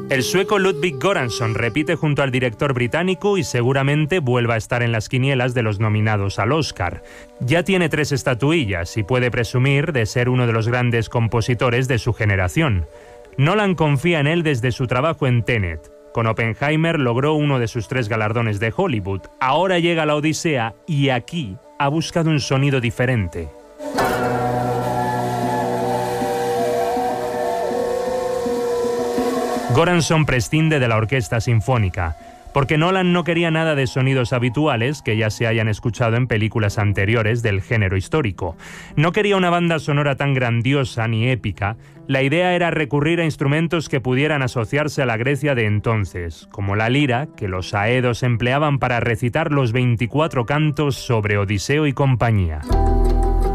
El sueco Ludwig Göransson repite junto al director británico y seguramente vuelva a estar en las quinielas de los nominados al Oscar. Ya tiene 3 estatuillas y puede presumir de ser uno de los grandes compositores de su generación. Nolan confía en él desde su trabajo en Tenet. Con Oppenheimer logró uno de sus 3 galardones de Hollywood. Ahora llega la Odisea y aquí ha buscado un sonido diferente. Göransson prescinde de la orquesta sinfónica, porque Nolan no quería nada de sonidos habituales que ya se hayan escuchado en películas anteriores del género histórico. No quería una banda sonora tan grandiosa ni épica. La idea era recurrir a instrumentos que pudieran asociarse a la Grecia de entonces, como la lira, que los aedos empleaban para recitar los 24 cantos sobre Odiseo y compañía.